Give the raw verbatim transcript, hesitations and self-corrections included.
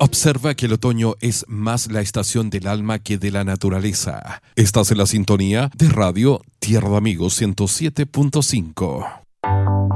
Observa que el otoño es más la estación del alma que de la naturaleza. Estás en la sintonía de Radio Tierra de Amigos ciento siete punto cinco.